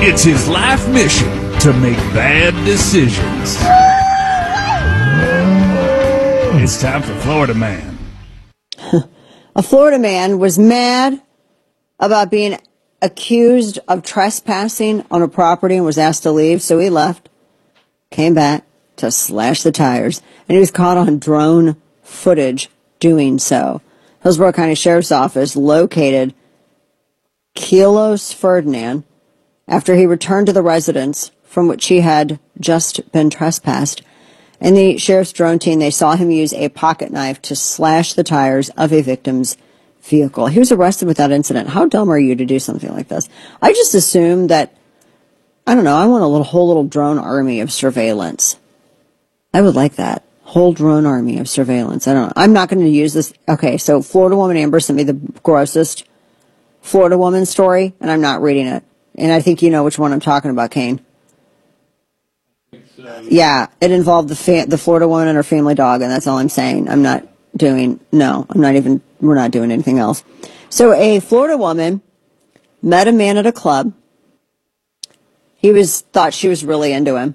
It's his life mission to make bad decisions. It's time for Florida Man. A Florida man was mad about being accused of trespassing on a property and was asked to leave, so he left, came back to slash the tires, and he was caught on drone footage doing so. Hillsborough County Sheriff's Office located Keelos Ferdinand after he returned to the residence from which he had just been trespassed. In the sheriff's drone team, they saw him use a pocket knife to slash the tires of a victim's vehicle. He was arrested with that incident. How dumb are you to do something like this? I just assumed that, I don't know, I want a whole little drone army of surveillance. I would like that. Whole drone army of surveillance. I don't know. I'm not going to use this. Okay, so Florida woman Amber sent me the grossest Florida woman story, and I'm not reading it. And I think you know which one I'm talking about, Kane. Yeah, it involved the Florida woman and her family dog, and that's all I'm saying. We're not doing anything else. So a Florida woman met a man at a club. He thought she was really into him.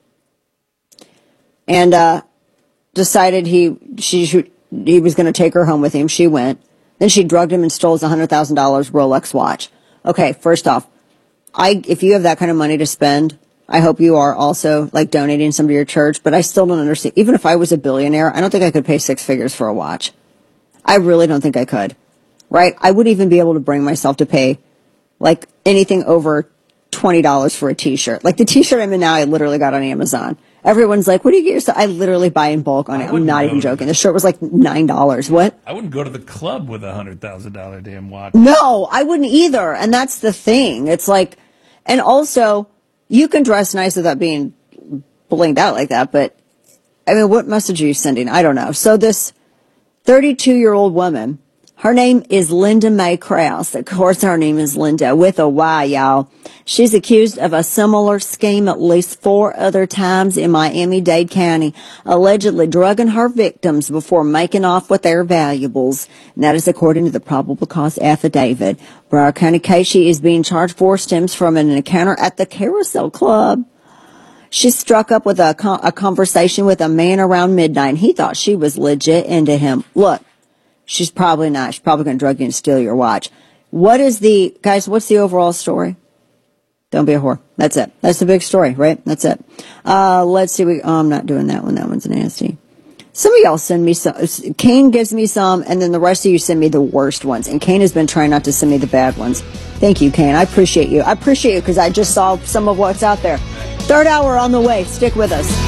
And decided he was going to take her home with him. She went. Then she drugged him and stole his $100,000 Rolex watch. Okay, first off, if you have that kind of money to spend, I hope you are also like donating some to your church, but I still don't understand. Even if I was a billionaire, I don't think I could pay 6 figures for a watch. I really don't think I could, right? I wouldn't even be able to bring myself to pay like anything over $20 for a t-shirt. Like the t-shirt I'm in now, I literally got on Amazon. Everyone's like, what do you get yourself? I literally buy in bulk on it. I'm not even joking. The shirt was like $9. What? I wouldn't go to the club with a $100,000 damn watch. No, I wouldn't either. And that's the thing. It's like, and also, you can dress nice without being blinged out like that, but I mean, what message are you sending? I don't know. So this 32-year-old woman, her name is Linda Mae Krause. Of course, her name is Linda with a Y, y'all. She's accused of a similar scheme at least 4 other times in Miami-Dade County, allegedly drugging her victims before making off with their valuables. And that is according to the probable cause affidavit. Broward County case she is being charged for stems from an encounter at the Carousel Club. She struck up with a conversation with a man around midnight, and he thought she was legit into him. Look. She's probably not. She's probably going to drug you and steal your watch. What's the overall story? Don't be a whore. That's it. That's the big story, right? That's it. Let's see. I'm not doing that one. That one's nasty. Some of y'all send me some. Kane gives me some, and then the rest of you send me the worst ones. And Kane has been trying not to send me the bad ones. Thank you, Kane. I appreciate you. I appreciate you because I just saw some of what's out there. Third hour on the way. Stick with us.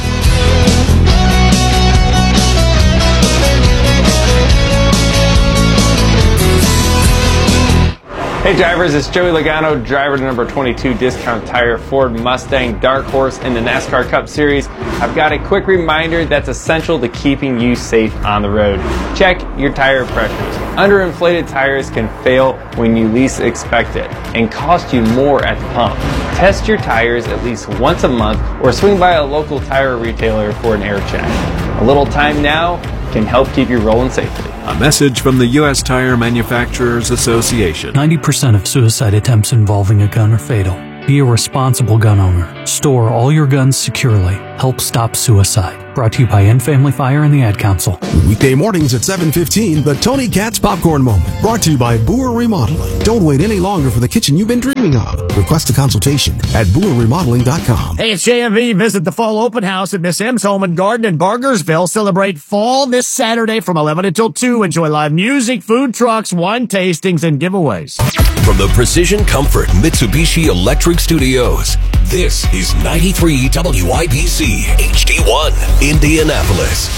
Hey drivers, it's Joey Logano, driver to number 22 Discount Tire Ford Mustang Dark Horse in the NASCAR Cup Series. I've got a quick reminder that's essential to keeping you safe on the road. Check your tire pressures. Underinflated tires can fail when you least expect it and cost you more at the pump. Test your tires at least once a month or swing by a local tire retailer for an air check. A little time now can help keep you rolling safely. A message from the U.S. Tire Manufacturers Association. 90% of suicide attempts involving a gun are fatal. Be a responsible gun owner. Store all your guns securely. Help stop suicide. Brought to you by End Family Fire and the Ad Council. Weekday mornings at 7:15, the Tony Katz Popcorn Moment. Brought to you by Boer Remodeling. Don't wait any longer for the kitchen you've been dreaming of. Request a consultation at BoerRemodeling.com. Hey, it's JMV. Visit the Fall Open House at Miss M's Home and Garden in Bargersville. Celebrate fall this Saturday from 11 until 2. Enjoy live music, food trucks, wine tastings, and giveaways. From the Precision Comfort Mitsubishi Electric Studios, this is 93 WIBC HD1, Indianapolis.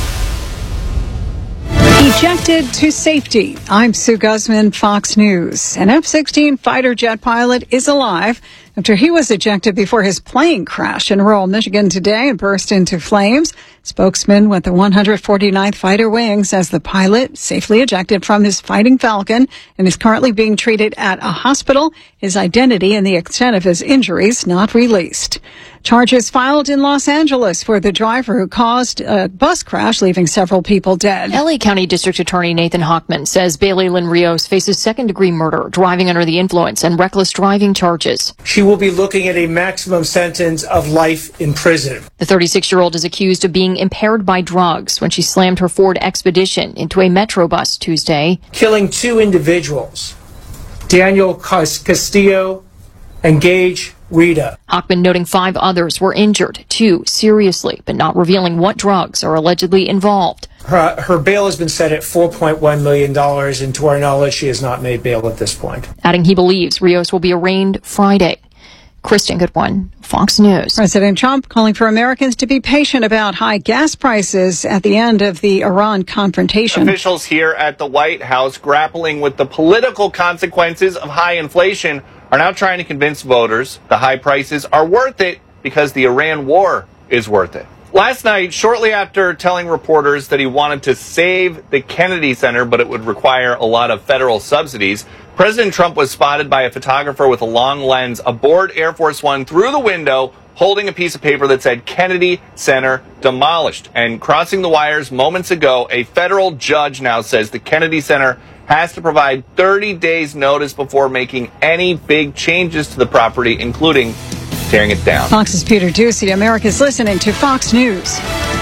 Ejected to safety. I'm Sue Guzman, Fox News. An F-16 fighter jet pilot is alive after he was ejected before his plane crashed in rural Michigan today and burst into flames. Spokesman with the 149th Fighter Wing says the pilot safely ejected from his Fighting Falcon and is currently being treated at a hospital. His identity and the extent of his injuries not released. Charges filed in Los Angeles for the driver who caused a bus crash, leaving several people dead. LA County District Attorney Nathan Hochman says Bailey Lynn Rios faces second-degree murder, driving under the influence, and reckless driving charges. She will be looking at a maximum sentence of life in prison. The 36-year-old is accused of being impaired by drugs when she slammed her Ford Expedition into a Metro bus Tuesday, killing two individuals, Daniel Castillo and Gage Rita. Hochman noting 5 others were injured, 2 seriously, but not revealing what drugs are allegedly involved. Her bail has been set at $4.1 million, and to our knowledge, she has not made bail at this point. Adding he believes Rios will be arraigned Friday. Kristen Goodwin, Fox News. President Trump calling for Americans to be patient about high gas prices at the end of the Iran confrontation. Officials here at the White House grappling with the political consequences of high inflation are now trying to convince voters the high prices are worth it because the Iran war is worth it. Last night, shortly after telling reporters that he wanted to save the Kennedy Center, but it would require a lot of federal subsidies, President Trump was spotted by a photographer with a long lens aboard Air Force One through the window, holding a piece of paper that said Kennedy Center demolished. And crossing the wires moments ago, a federal judge now says the Kennedy Center has to provide 30 days notice before making any big changes to the property, including tearing it down. Fox's Peter Ducey. America's listening to Fox News.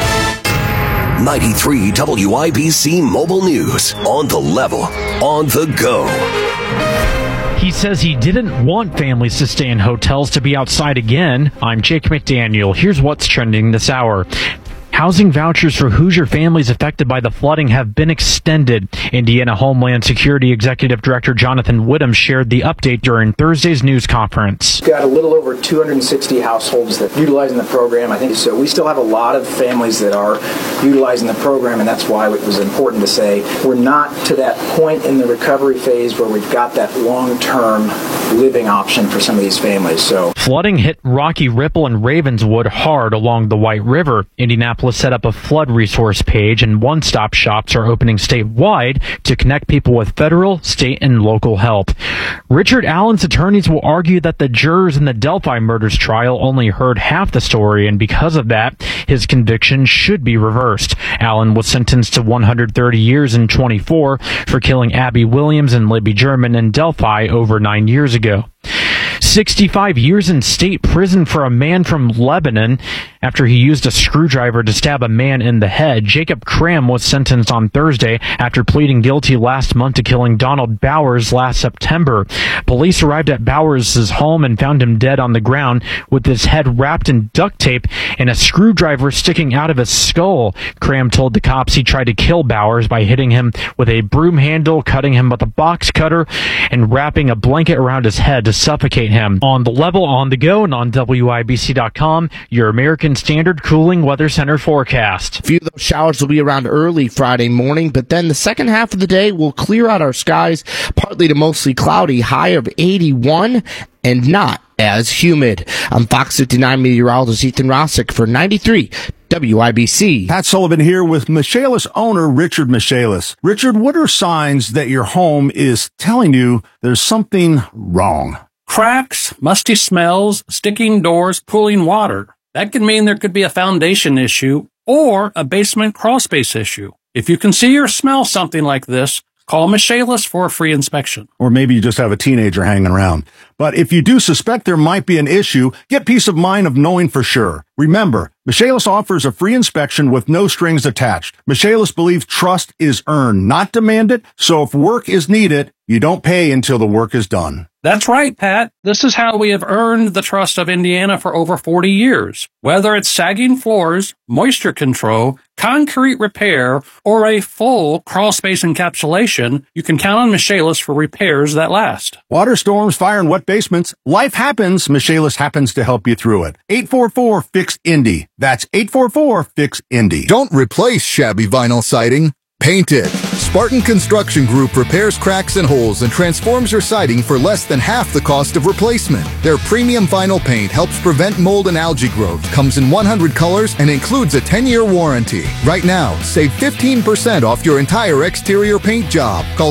93 WIBC Mobile News. On the level, on the go. He says he didn't want families to stay in hotels to be outside again. I'm Jake McDaniel. Here's what's trending this hour. Housing vouchers for Hoosier families affected by the flooding have been extended. Indiana Homeland Security Executive Director Jonathan Whittam shared the update during Thursday's news conference. We've got a little over 260 households that are utilizing the program. I think so. We still have a lot of families that are utilizing the program, and that's why it was important to say we're not to that point in the recovery phase where we've got that long-term living option for some of these families. So flooding hit Rocky Ripple and Ravenswood hard along the White River. Indianapolis set up a flood resource page, and one-stop shops are opening statewide to connect people with federal, state, and local help. Richard Allen's attorneys will argue that the jurors in the Delphi murders trial only heard half the story, and because of that, his conviction should be reversed. Allen was sentenced to 130 years in 24 for killing Abby Williams and Libby German in Delphi over 9 years ago. 65 years in state prison for a man from Lebanon after he used a screwdriver to stab a man in the head. Jacob Cram was sentenced on Thursday after pleading guilty last month to killing Donald Bowers last September. Police arrived at Bowers' home and found him dead on the ground with his head wrapped in duct tape and a screwdriver sticking out of his skull. Cram told the cops he tried to kill Bowers by hitting him with a broom handle, cutting him with a box cutter, and wrapping a blanket around his head to suffocate him. On the level, on the go, and on WIBC.com, your American Standard Cooling Weather Center forecast. A few of those showers will be around early Friday morning, but then the second half of the day will clear out our skies, partly to mostly cloudy, high of 81, and not as humid. I'm Fox 59 meteorologist Ethan Rossick for 93 WIBC. Pat Sullivan here with Michaelis owner Richard Michaelis. Richard, what are signs that your home is telling you there's something wrong? Cracks, musty smells, sticking doors, pooling water. That could mean there could be a foundation issue or a basement crawlspace issue. If you can see or smell something like this, call Michaelis for a free inspection. Or maybe you just have a teenager hanging around. But if you do suspect there might be an issue, get peace of mind of knowing for sure. Remember, Michaelis offers a free inspection with no strings attached. Michaelis believes trust is earned, not demanded. So if work is needed, you don't pay until the work is done. That's right, Pat. This is how we have earned the trust of Indiana for over 40 years. Whether it's sagging floors, moisture control, concrete repair, or a full crawlspace encapsulation, you can count on Michaelis for repairs that last. Water storms, fire, and wet basements. Life happens. Michaelis happens to help you through it. 844-FIX-INDY. That's 844-FIX-INDY. Don't replace shabby vinyl siding. Paint it. Spartan Construction Group repairs cracks and holes and transforms your siding for less than half the cost of replacement. Their premium vinyl paint helps prevent mold and algae growth, comes in 100 colors, and includes a 10-year warranty. Right now, save 15% off your entire exterior paint job. Call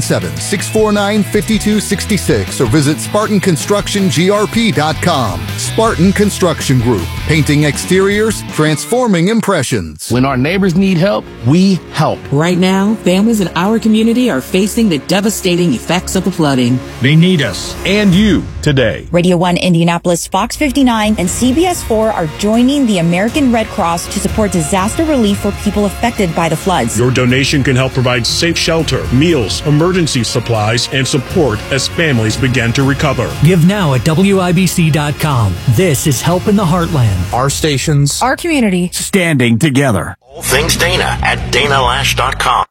317-649-5266 or visit SpartanConstructionGRP.com. Spartan Construction Group. Painting exteriors, transforming impressions. When our neighbors need help, we help. Right now, families in our community are facing the devastating effects of the flooding. They need us and you today. Radio 1 Indianapolis, Fox 59, and CBS 4 are joining the American Red Cross to support disaster relief for people affected by the floods. Your donation can help provide safe shelter, meals, emergency supplies, and support as families begin to recover. Give now at WIBC.com. This is Help in the Heartland. Our stations, our community, standing together. All things Dana at DanaLash.com.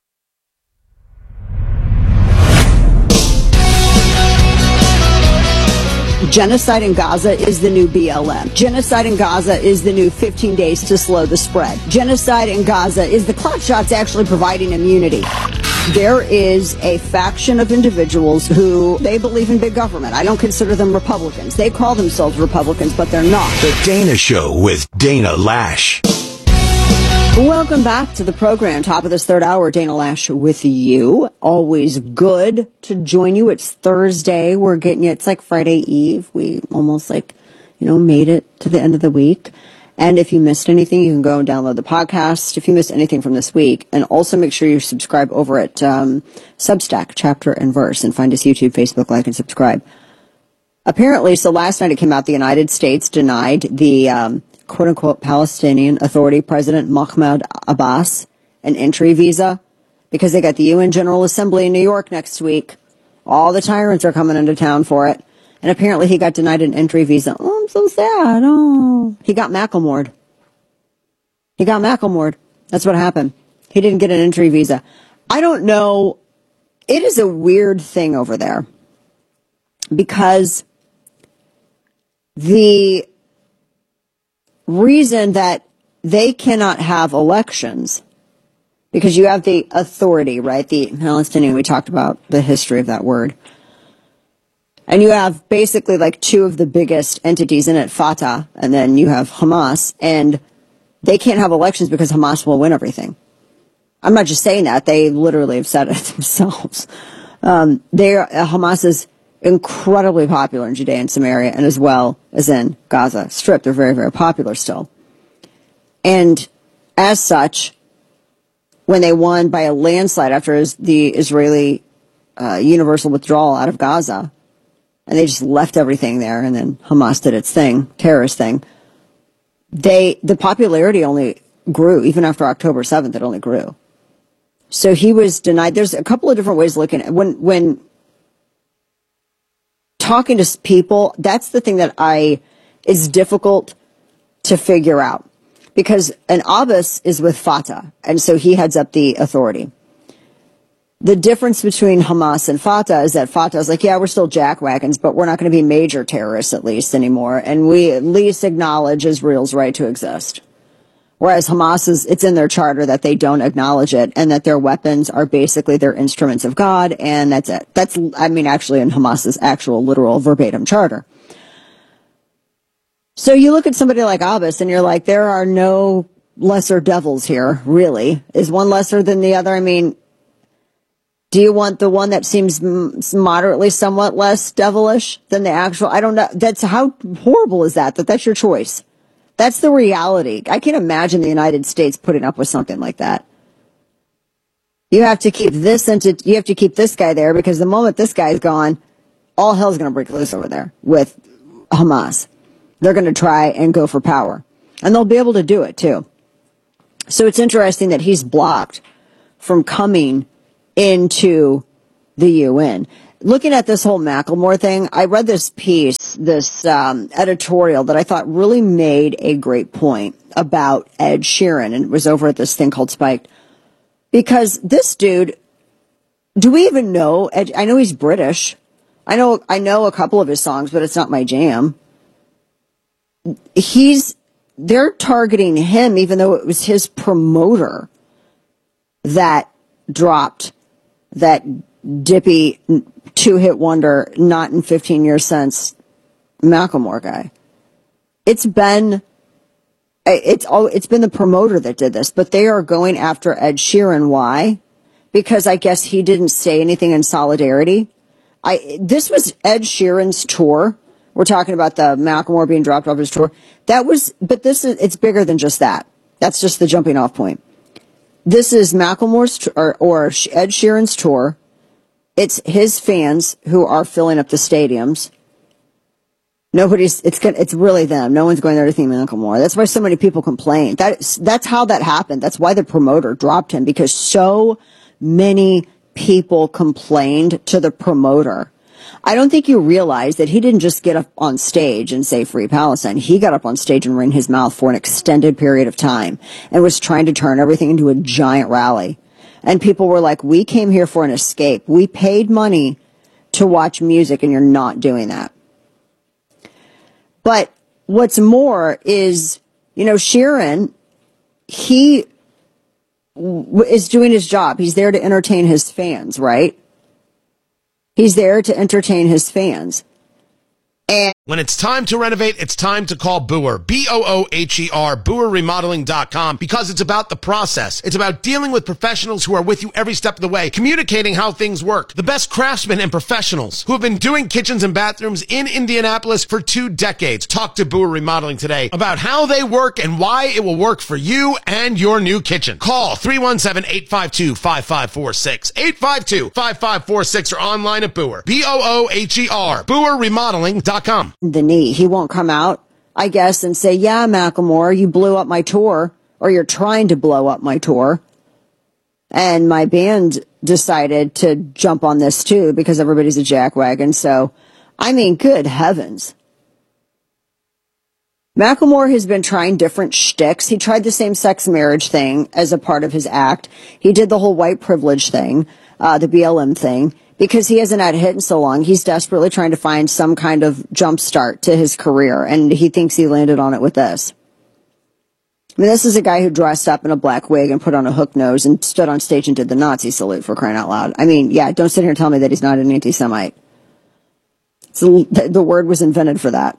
Genocide in Gaza is the new BLM. Genocide in Gaza is the new 15 days to slow the spread. Genocide in Gaza is the clot shots actually providing immunity. There is a faction of individuals who, they believe in big government. I don't consider them Republicans. They call themselves Republicans, but they're not. The Dana Show with Dana Lash. Welcome back to the program. Top of this third hour, Dana Lash with you. Always good to join you. It's Thursday. We're getting you. It's like Friday Eve. We almost made it to the end of the week. And if you missed anything, you can go and download the podcast if you missed anything from this week. And also make sure you subscribe over at Substack, Chapter and Verse, and find us YouTube, Facebook, like, and subscribe. Apparently, so last night it came out the United States denied the quote-unquote Palestinian Authority President Mahmoud Abbas an entry visa because they got the UN General Assembly in New York next week. All the tyrants are coming into town for it. And apparently he got denied an entry visa. Oh, I'm so sad. Oh, he got Macklemored. That's what happened. He didn't get an entry visa. I don't know. It is a weird thing over there because the reason that they cannot have elections, because you have the authority, right? The Palestinian, we talked about the history of that word. And you have basically like two of the biggest entities in it, Fatah, and then you have Hamas, and they can't have elections because Hamas will win everything. I'm not just saying that. They literally have said it themselves. Hamas is incredibly popular in Judea and Samaria, and as well as in Gaza Strip. They're very, very popular still. And as such, when they won by a landslide after the Israeli universal withdrawal out of Gaza, and they just left everything there, and then Hamas did its thing, terrorist thing, the popularity only grew. Even after October 7th, it only grew. So he was denied. There's a couple of different ways of looking at it. When talking to people, that's the thing that is difficult to figure out, because an Abbas is with Fatah, and so he heads up the authority. The difference between Hamas and Fatah is that Fatah is like, yeah, we're still jackwagons, but we're not going to be major terrorists at least anymore, and we at least acknowledge Israel's right to exist. Whereas Hamas it's in their charter that they don't acknowledge it, and that their weapons are basically their instruments of God, and that's it. That's actually in Hamas's actual literal verbatim charter. So you look at somebody like Abbas, and you're like, there are no lesser devils here, really. Is one lesser than the other? I mean, do you want the one that seems moderately somewhat less devilish than the actual? I don't know. How horrible is that that's your choice? That's the reality. I can't imagine the United States putting up with something like that. You have to keep you have to keep this guy there, because the moment this guy's gone, all hell's going to break loose over there with Hamas. They're going to try and go for power, and they'll be able to do it too. So it's interesting that he's blocked from coming into the UN. Looking at this whole Macklemore thing, I read this piece, this editorial that I thought really made a great point about Ed Sheeran, and it was over at this thing called Spiked. Because this dude, do we even know Ed? I know he's British. I know a couple of his songs, but it's not my jam. They're targeting him, even though it was his promoter that dropped that dippy 2-hit wonder, not in 15 years since Macklemore guy. It's been the promoter that did this, but they are going after Ed Sheeran. Why? Because I guess he didn't say anything in solidarity. This was Ed Sheeran's tour. We're talking about the Macklemore being dropped off his tour. It's bigger than just that. That's just the jumping off point. This is Macklemore's or Ed Sheeran's tour. It's his fans who are filling up the stadiums. It's really them. No one's going there to see Macklemore. That's why so many people complain. That's how that happened. That's why the promoter dropped him, because so many people complained to the promoter. I don't think you realize that he didn't just get up on stage and say Free Palestine. He got up on stage and ran his mouth for an extended period of time and was trying to turn everything into a giant rally. And people were like, we came here for an escape. We paid money to watch music, and you're not doing that. But what's more is, Sheeran, he is doing his job. He's there to entertain his fans, right? He's there to entertain his fans. And when it's time to renovate, it's time to call Booher. B-O-O-H-E-R, BooherRemodeling.com, because it's about the process. It's about dealing with professionals who are with you every step of the way, communicating how things work. The best craftsmen and professionals who have been doing kitchens and bathrooms in Indianapolis for 2 decades. Talk to Booher Remodeling today about how they work and why it will work for you and your new kitchen. Call 317-852-5546, 852-5546, or online at Booher. B-O-O-H-E-R, BooherRemodeling.com. The knee. He won't come out, I guess, and say, yeah, Macklemore, you blew up my tour, or you're trying to blow up my tour. And my band decided to jump on this too, because everybody's a jackwagon. So, good heavens. Macklemore has been trying different shticks. He tried the same-sex marriage thing as a part of his act. He did the whole white privilege thing, the BLM thing. Because he hasn't had a hit in so long, he's desperately trying to find some kind of jump start to his career, and he thinks he landed on it with this. This is a guy who dressed up in a black wig and put on a hook nose and stood on stage and did the Nazi salute, for crying out loud. Don't sit here and tell me that he's not an anti-Semite. The word was invented for that.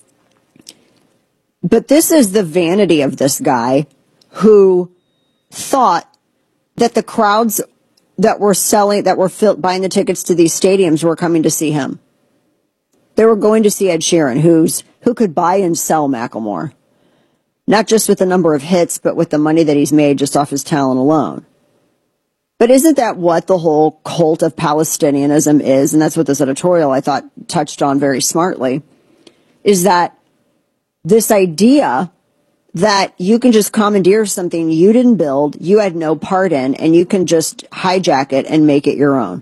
But this is the vanity of this guy who thought that the crowds that were buying the tickets to these stadiums were coming to see him. They were going to see Ed Sheeran, who could buy and sell Macklemore. Not just with the number of hits, but with the money that he's made just off his talent alone. But isn't that what the whole cult of Palestinianism is? And that's what this editorial, I thought, touched on very smartly. Is that this idea that you can just commandeer something you didn't build, you had no part in, and you can just hijack it and make it your own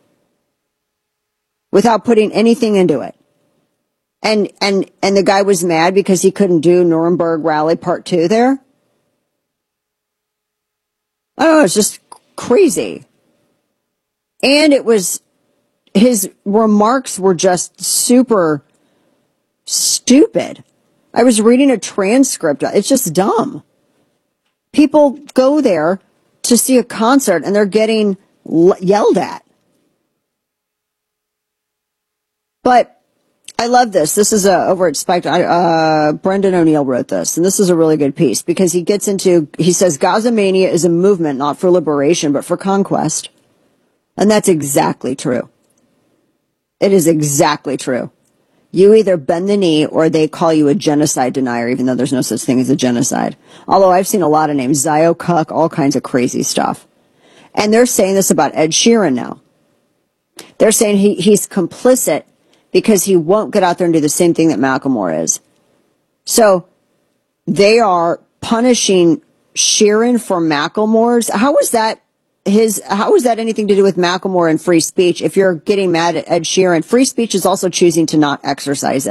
without putting anything into it. And the guy was mad because he couldn't do Nuremberg Rally Part 2 there. I don't know, it's just crazy. And his remarks were just super stupid. I was reading a transcript. It's just dumb. People go there to see a concert and they're getting yelled at. But I love this. This is over at Spike. Brendan O'Neill wrote this, and this is a really good piece because he says Gaza Mania is a movement not for liberation, but for conquest. And that's exactly true. It is exactly true. You either bend the knee or they call you a genocide denier, even though there's no such thing as a genocide. Although I've seen a lot of names, Zio Cuck, all kinds of crazy stuff. And they're saying this about Ed Sheeran now. They're saying he's complicit because he won't get out there and do the same thing that Macklemore is. So they are punishing Sheeran for Macklemore's. How is that anything to do with Macklemore and free speech? If you're getting mad at Ed Sheeran, free speech is also choosing to not exercise it.